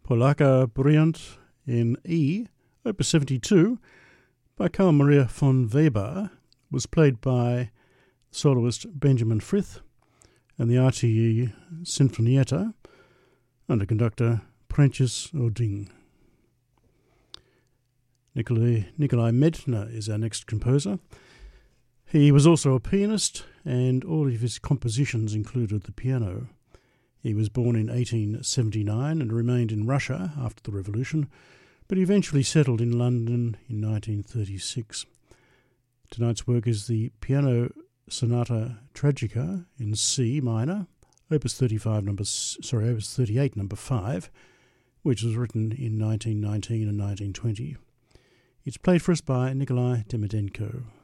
Polaka Brilliant in E, Opus 72, by Carl Maria von Weber, was played by soloist Benjamin Frith and the RTE Sinfonietta under conductor Prentice Oding. Nikolai Medtner is our next composer. He was also a pianist, and all of his compositions included the piano. He was born in 1879 and remained in Russia after the revolution, but he eventually settled in London in 1936. Tonight's work is the Piano Sonata Tragica in C minor, Opus 38, number 5, which was written in 1919 and 1920. It's played for us by Nikolai Demidenko.